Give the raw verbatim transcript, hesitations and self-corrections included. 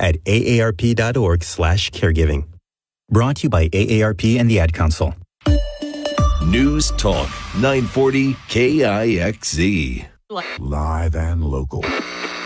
at aarp.org slash caregiving. Brought to you by A A R P and the Ad Council. News Talk nine forty K I X Z. Live and local.